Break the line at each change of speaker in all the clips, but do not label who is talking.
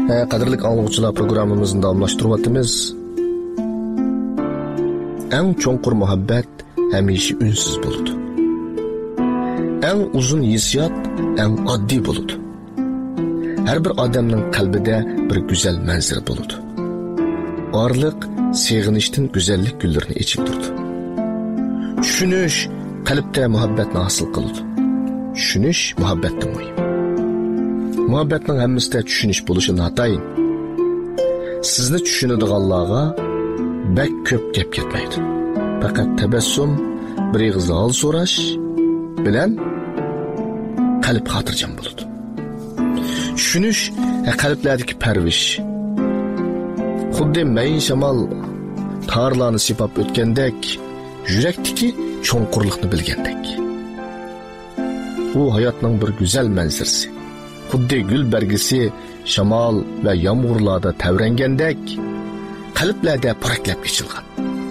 Qadrlik anglag'uchilar programmamizni davomlashtiryapmiz. Eng cho'nqur muhabbat hamisha unsiz bo'ladi. Eng uzun hissiyot eng oddiy bo'ladi. Har bir odamning qalbida bir go'zal manzara bo'ladi. Orliq sevginishdan go'zallik gullarini echib turdi. Tushunish qalbda muhabbatni hosil qiladi. Tushunish muhabbatdan muhim. Muhabbatning hammasida tushunish bo'lishi notayin. Sizni tushunadiganlarga bak ko'p gap ketmaydi. Faqat tabassum, bir ig'iz hol so'rash bilan qalb xotirjam bo'ladi. Tushunish qalblardagi parvish. Xuddi mayin shamol tarlarni sipab o'tgandek, yurakdagi cho'nqurlikni bilgandek. Bu hayotning bir go'zal manzarasi. Xuddi gul bargisi shamol va yomg'irlarda tavrangandek, qalblarda puraklab ichilgan.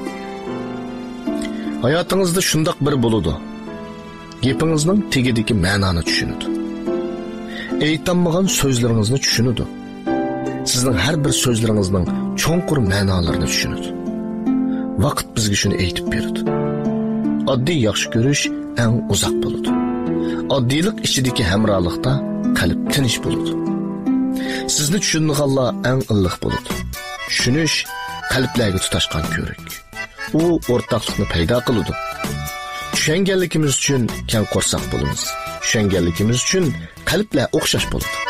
Hayotingizda shundoq bir bo'ladi. Gapingizning tegidagi ma'noni tushunadi. Aytolmagan so'zlaringizni tushunadi. Sizning har bir so'zlaringizning cho'nqur ma'nolarini tushunadi. Vaqt bizga shuni aytib beradi. Oddiy yaxshi ko'rish eng uzoq bo'ladi. Oddiylik ichidagi hamrohlikda qalb tinch bo'ladi. Sizni tushunganlar eng illiq bo'ladi. Tushunish qalblarga tutashgan ko'rik. U o'rtoqlikni paydo qiladi. Tushunganligimiz uchun keng qo'rsoq bo'lamiz. Tushunganligimiz uchun qalblar o'xshash bo'ladi.